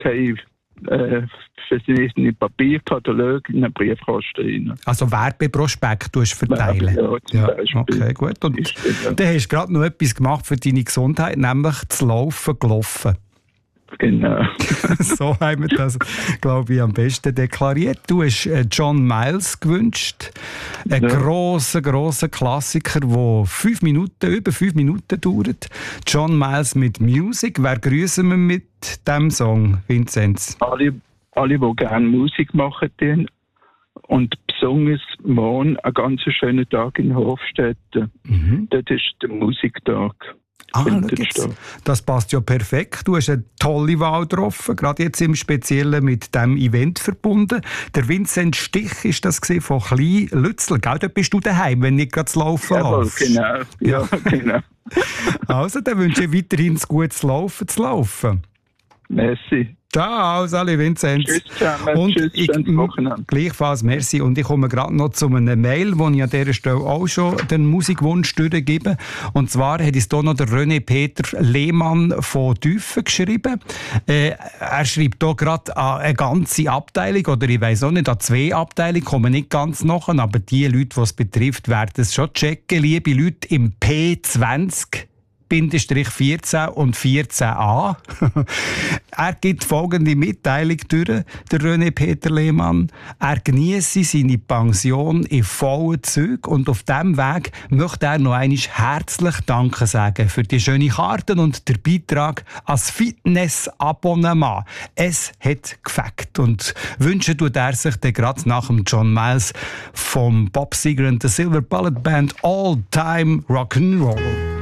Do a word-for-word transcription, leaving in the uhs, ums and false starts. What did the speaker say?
kein äh, verschiedene Papierkataloge in einen Briefkasten rein. Also Werbeprospekt tust du verteilen? Ja, zum ja. Beispiel. Okay, gut. Und dann hast du gerade noch etwas gemacht für deine Gesundheit, nämlich das Laufen gelaufen. Genau. So haben wir das, glaube ich, am besten deklariert. Du hast John Miles gewünscht. Ein ja. grosser, grosser Klassiker, der fünf Minuten, über fünf Minuten dauert. John Miles mit Music. Wer grüßen wir mit diesem Song, Vinzenz? Alle, alle, die gerne Musik machen. Den. Und besonders morgen ein ganz schöner Tag in Hofstetten. Mhm. Das ist der Musiktag. Ah, das passt ja perfekt. Du hast eine tolle Wahl getroffen, gerade jetzt im Speziellen mit diesem Event verbunden. Der Vincent Stich ist das von Klein Lützel. Gell, dort bist du daheim, wenn nicht gerade zu laufen Jawohl, läufst. Genau. Ja, genau. Also, dann wünsche ich weiterhin das gutes Laufen zu laufen. Merci. Ciao, Sali Vinzenz. Tschüss zusammen. Und Tschüss, ich, schönes Wochenende. Gleichfalls, merci. Und ich komme gerade noch zu einer Mail, wo ich an dieser Stelle auch schon den Musikwunsch durchgebe. Und zwar hat es hier noch der René Peter Lehmann von Tüffen geschrieben. Äh, er schreibt hier gerade an eine ganze Abteilung, oder ich weiss auch nicht, an zwei Abteilungen, kommen nicht ganz nach, aber die Leute, die es betrifft, werden es schon checken. Liebe Leute im P zwanzig vierzehn und vierzehn a. Er gibt folgende Mitteilung durch, der René Peter Lehmann. Er geniesse seine Pension in vollen Zügen und auf diesem Weg möchte er noch einmal herzlich Danke sagen für die schönen Karten und den Beitrag als Fitness-Abonnement. Es hat gefällt und wünschen tut er sich dann gerade nach dem John Miles vom Bob Seger und der Silver Bullet Band All Time Rock'n'Roll.